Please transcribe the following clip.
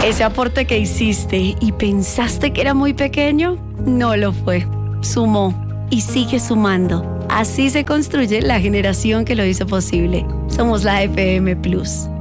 Ese aporte que hiciste y pensaste que era muy pequeño, no lo fue. Sumó y sigue sumando. Así se construye la generación que lo hizo posible. Somos la FM Plus.